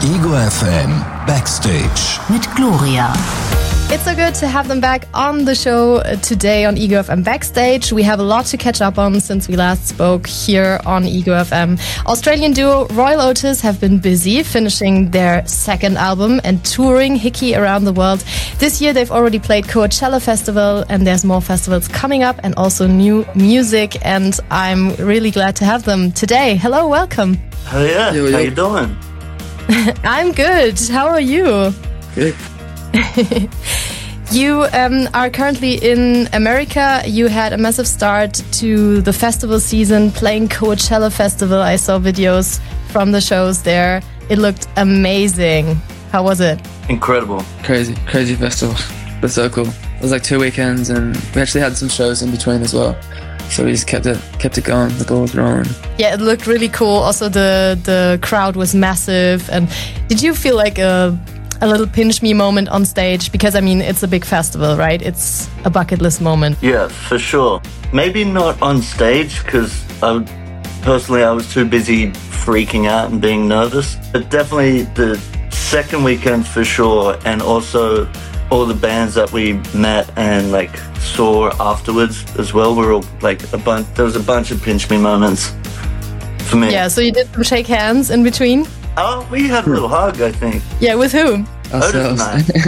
Ego FM Backstage mit Gloria. It's so good to have them back on the show today on Ego FM Backstage. We have a lot to catch up on since we last spoke here on Ego FM. Australian duo Royal Otis have been busy finishing their second album and touring Hickey around the world. This year they've already played Coachella Festival and there's more festivals coming up and also new music, and I'm really glad to have them today. Hello, welcome. Oh yeah, Yo. How you doing? I'm good. How are you? Good. You are currently in America. You had a massive start to the festival season playing Coachella Festival. I saw videos from the shows there. It looked amazing. How was it? Incredible. Crazy festival. It was so cool. It was like 2 weekends and we actually had some shows in between as well. So we just kept it going, the ball was rolling. Yeah, it looked really cool. Also the crowd was massive. And did you feel like a little pinch me moment on stage? Because I mean, it's a big festival, right? It's a bucket list moment. Yeah, for sure. Maybe not on stage because personally I was too busy freaking out and being nervous. But definitely the second weekend for sure, and also all the bands that we met and like saw afterwards as well were all like there was a bunch of pinch me moments for me. Yeah, so you did some shake hands in between? Oh, we had a little hug, I think. Yeah, with whom? Ourselves.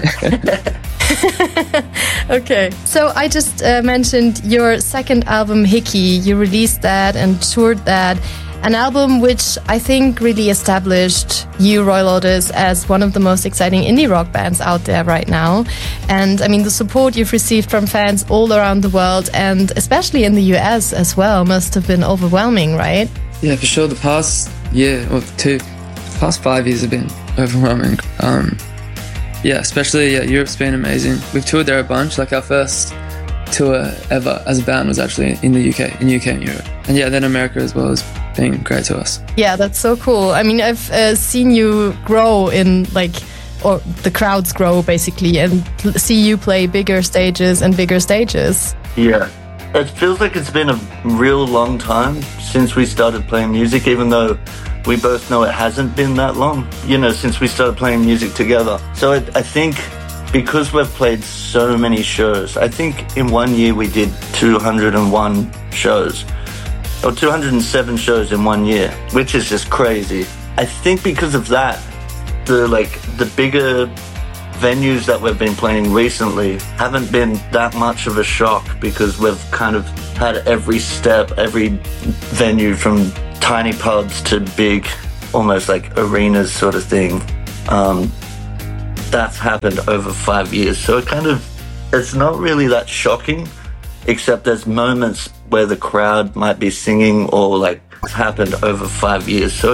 Okay, so I just mentioned your second album, Hickey. You released that and toured that. An album which I think really established you, Royal Otis, as one of the most exciting indie rock bands out there right now. And I mean, the support you've received from fans all around the world, and especially in the US as well, must have been overwhelming, right? Yeah, for sure. The past year or past 5 years have been overwhelming. Especially Europe's been amazing. We've toured there a bunch. Like our first tour ever as a band was actually in the UK and Europe. And then America as well has been great to us. Yeah, that's so cool. I mean, I've seen you grow in or the crowds grow basically, and see you play bigger stages and bigger stages. Yeah. It feels like it's been a real long time since we started playing music, even though we both know it hasn't been that long, since we started playing music together. So I think because we've played so many shows, I think in 1 year we did 201 shows, or 207 shows in 1 year, which is just crazy. I think because of that, the bigger venues that we've been playing recently haven't been that much of a shock, because we've kind of had every venue from tiny pubs to big, almost like arenas sort of thing. That's happened over 5 years. So it's not really that shocking, except there's moments where the crowd might be singing, or it's happened over 5 years. So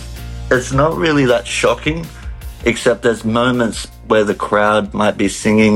it's not really that shocking, except there's moments where the crowd might be singing